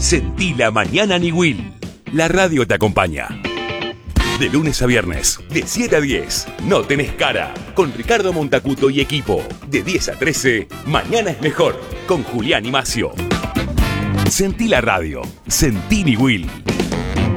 Sentí la mañana Niwil. La radio te acompaña. De lunes a viernes, de 7 a 10, No Tenés Cara, con Ricardo Montacuto y equipo. De 10 a 13, Mañana es Mejor, con Julián y Macio. Sentí la radio, sentí Niwil.